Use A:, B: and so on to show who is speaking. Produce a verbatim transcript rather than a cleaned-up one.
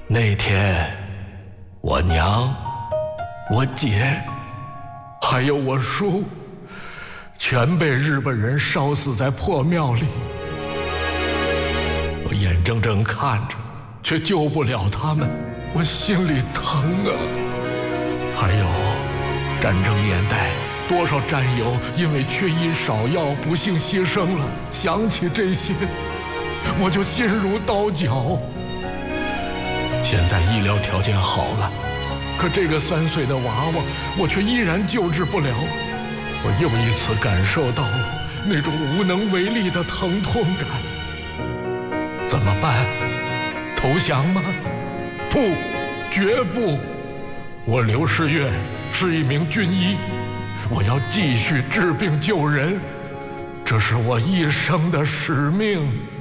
A: 那天，我娘、我姐，还有我叔，全被日本人烧死在破庙里。我眼睁睁看着，却救不了他们，我心里疼啊。还有，战争年代多少战友因为缺医少药不幸牺牲了，想起这些，我就心如刀绞。现在医疗条件好了，可这个三岁的娃娃，我却依然救治不了。我又一次感受到那种无能为力的疼痛感。怎么办？投降吗？不，绝不！我刘世月是一名军医，我要继续治病救人，这是我一生的使命。